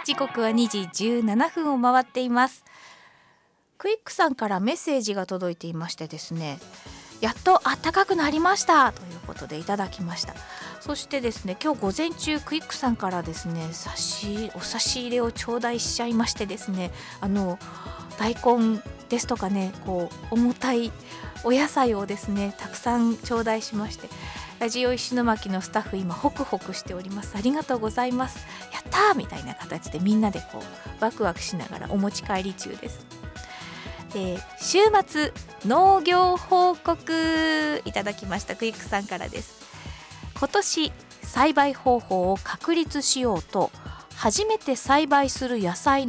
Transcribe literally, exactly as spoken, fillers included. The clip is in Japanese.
時刻はにじじゅうななふんを回っています。クイックさんからメッセージが届いていましてですね、やっと暖かくなりましたということでいただきました。そしてですね、今日午前中クイックさんからですね、差しお差し入れを頂戴しちゃいましてですね、あの大根ですとかね、こう重たいお野菜をですねたくさん頂戴しまして、ラジオ石巻のスタッフ今ホクホクしております。ありがとうございます。やったーみたいな形でみんなでこうワクワクしながらお持ち帰り中です。で、週末農業報告いただきました。クイックさんからです。今年栽培方法を確立しようと初めて栽培する野菜